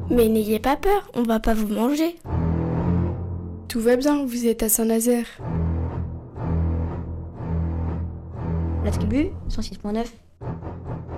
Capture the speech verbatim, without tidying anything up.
Mais n'ayez pas peur, on va pas vous manger. Tout va bien, vous êtes à Saint-Nazaire. La tribu, cent six point neuf.